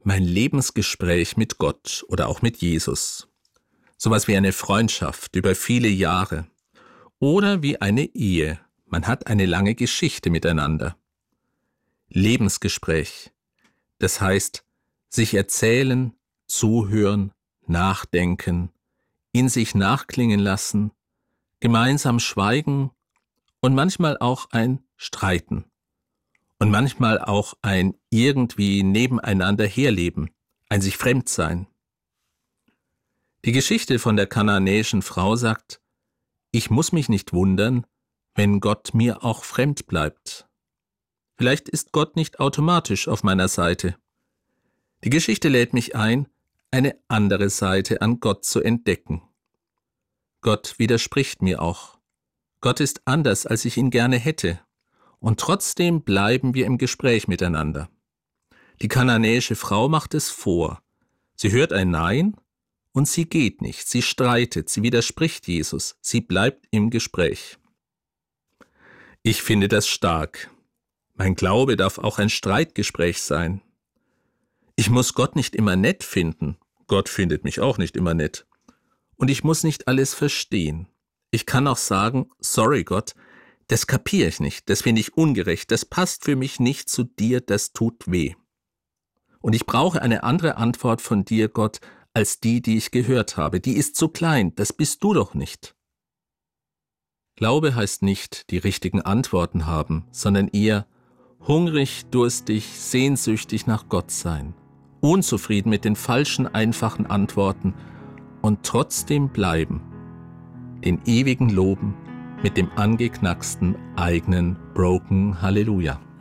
Mein Lebensgespräch mit Gott oder auch mit Jesus. Sowas wie eine Freundschaft über viele Jahre. Oder wie eine Ehe. Man hat eine lange Geschichte miteinander. Lebensgespräch. Das heißt, sich erzählen, zuhören, nachdenken, in sich nachklingen lassen, gemeinsam schweigen und manchmal auch ein Streiten. Und manchmal auch ein irgendwie nebeneinander herleben, ein sich fremd sein. Die Geschichte von der kanaanäischen Frau sagt, ich muss mich nicht wundern, wenn Gott mir auch fremd bleibt. Vielleicht ist Gott nicht automatisch auf meiner Seite. Die Geschichte lädt mich ein, eine andere Seite an Gott zu entdecken. Gott widerspricht mir auch. Gott ist anders, als ich ihn gerne hätte. Und trotzdem bleiben wir im Gespräch miteinander. Die kanaanäische Frau macht es vor. Sie hört ein Nein und sie geht nicht. Sie streitet, sie widerspricht Jesus. Sie bleibt im Gespräch. Ich finde das stark. Mein Glaube darf auch ein Streitgespräch sein. Ich muss Gott nicht immer nett finden. Gott findet mich auch nicht immer nett. Und ich muss nicht alles verstehen. Ich kann auch sagen, sorry Gott, das kapiere ich nicht, das finde ich ungerecht, das passt für mich nicht zu dir, das tut weh. Und ich brauche eine andere Antwort von dir, Gott, als die ich gehört habe. Die ist zu klein, das bist du doch nicht. Glaube heißt nicht, die richtigen Antworten haben, sondern eher hungrig, durstig, sehnsüchtig nach Gott sein, unzufrieden mit den falschen, einfachen Antworten und trotzdem bleiben, den ewigen loben, mit dem angeknacksten eigenen Broken Halleluja.